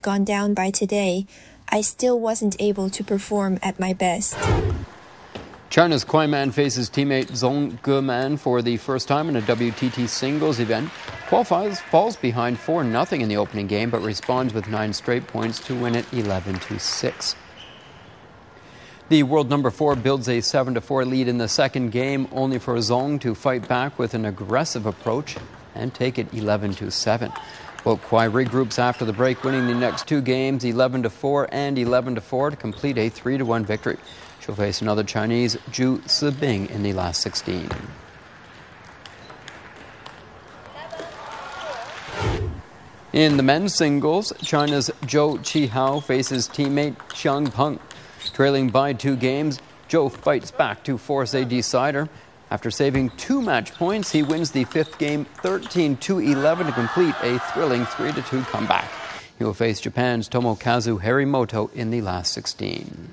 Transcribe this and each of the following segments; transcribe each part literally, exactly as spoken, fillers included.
gone down by today, I still wasn't able to perform at my best. China's Kuai Man faces teammate Zhong Geman for the first time in a W T T singles event. Qualifies falls behind four nothing in the opening game, but responds with nine straight points to win it eleven to six. The world number four builds a seven to four lead in the second game, only for Zhong to fight back with an aggressive approach and take it eleven to seven. Both Kuai regroups after the break, winning the next two games eleven to four and eleven to four to complete a three to one victory. She'll face another Chinese, Zhu Zibing, in the last sixteen. In the men's singles, China's Zhou Qihao faces teammate Xiang Peng. Trailing by two games, Zhou fights back to force a decider. After saving two match points, he wins the fifth game thirteen to eleven to complete a thrilling three to two comeback. He will face Japan's Tomokazu Harimoto in the last sixteen.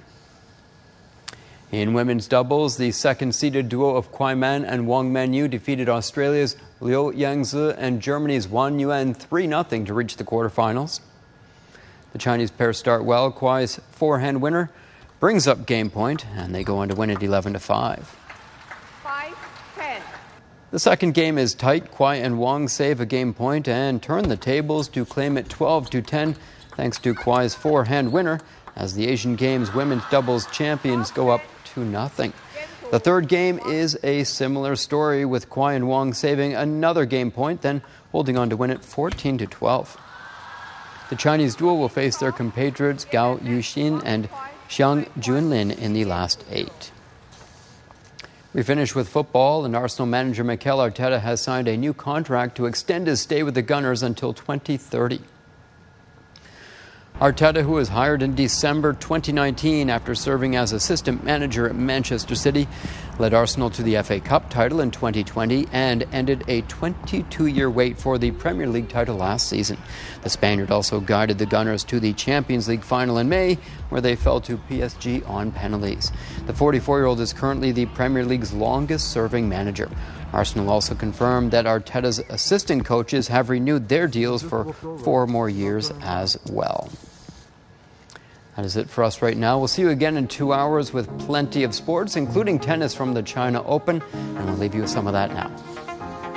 In women's doubles, the second-seeded duo of Kuai Man and Wang Manyu defeated Australia's Liu Yangzi and Germany's Wan Yuan three nothing to reach the quarterfinals. The Chinese pair start well. Kuai's forehand winner brings up game point, and they go on to win it eleven to five. five ten. The second game is tight. Kuai and Wang save a game point and turn the tables to claim it twelve to ten, thanks to Kuai's forehand winner, as the Asian Games women's doubles champions go up to nothing. The third game is a similar story, with Kuai and Wang saving another game point, then holding on to win it fourteen to twelve. The Chinese duo will face their compatriots Gao Yuxin and Xiang Junlin in the last eight. We finish with football, and Arsenal manager Mikel Arteta has signed a new contract to extend his stay with the Gunners until twenty thirty. Arteta, who was hired in December twenty nineteen after serving as assistant manager at Manchester City, led Arsenal to the F A Cup title in twenty twenty and ended a twenty-two-year wait for the Premier League title last season. The Spaniard also guided the Gunners to the Champions League final in May, where they fell to P S G on penalties. The forty-four-year-old is currently the Premier League's longest-serving manager. Arsenal also confirmed that Arteta's assistant coaches have renewed their deals for four more years as well. That is it for us right now. We'll see you again in two hours with plenty of sports, including tennis from the China Open, and we'll leave you with some of that now.